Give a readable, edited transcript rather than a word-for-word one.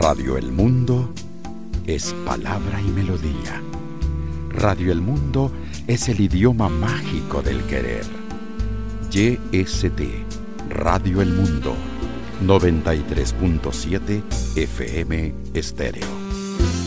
Radio El Mundo es palabra y melodía. Radio El Mundo es el idioma mágico del querer. YST, Radio El Mundo, 93.7 FM Estéreo.